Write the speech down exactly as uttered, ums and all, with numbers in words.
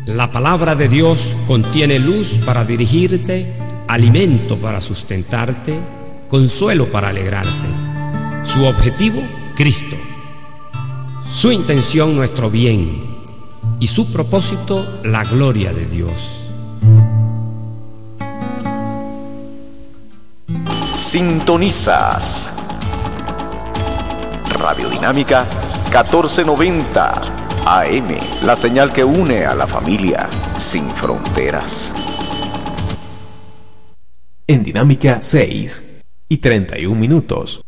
La palabra de Dios contiene luz para dirigirte, alimento para sustentarte, consuelo para alegrarte. Su objetivo, Cristo. Su intención, nuestro bien. Y su propósito, la gloria de Dios. Sintonizas Radio Dinámica catorce noventa A M, la señal que une a la familia sin fronteras. En Dinámica seis y treinta y un minutos.